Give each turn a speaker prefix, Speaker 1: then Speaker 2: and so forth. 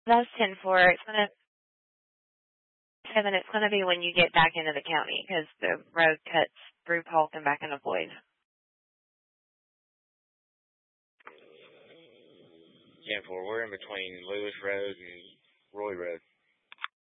Speaker 1: That's 10-4. It's gonna be when you get back into the county because the road cuts through Polk and back into Floyd.
Speaker 2: 10-4. We're in between Lewis Road and Roy Road.